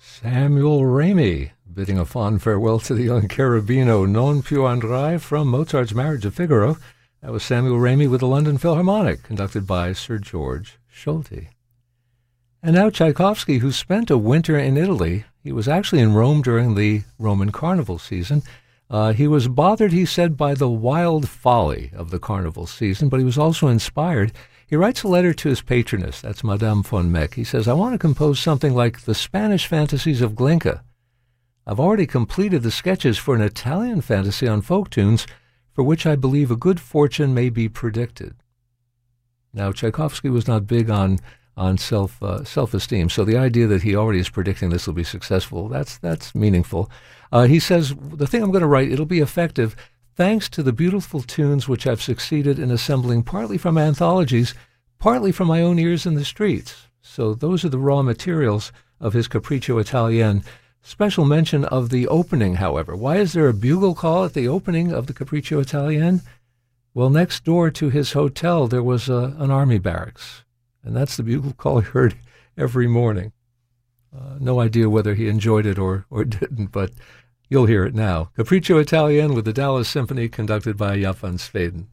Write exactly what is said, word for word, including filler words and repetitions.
Samuel Ramey, bidding a fond farewell to the young Cherubino, Non più andrai, from Mozart's Marriage of Figaro. That was Samuel Ramey with the London Philharmonic, conducted by Sir George Solti. And now Tchaikovsky, who spent a winter in Italy. He was actually in Rome during the Roman carnival season. Uh, he was bothered, he said, by the wild folly of the carnival season, but he was also inspired. He writes a letter to his patroness, that's Madame von Meck. He says, I want to compose something like the Spanish fantasies of Glinka. I've already completed the sketches for an Italian fantasy on folk tunes, for which I believe a good fortune may be predicted. Now, Tchaikovsky was not big on on self uh, self-esteem, so the idea that he already is predicting this will be successful, that's that's meaningful. Uh, he says, the thing I'm going to write, it'll be effective thanks to the beautiful tunes which I've succeeded in assembling partly from anthologies, partly from my own ears in the streets. So those are the raw materials of his Capriccio Italien. Special mention of the opening, however. Why is there a bugle call at the opening of the Capriccio Italien? Well, next door to his hotel, there was a, an army barracks, and that's the bugle call he heard every morning. Uh, no idea whether he enjoyed it or, or didn't, but you'll hear it now. Capriccio Italien with the Dallas Symphony, conducted by Jaap van Zweden.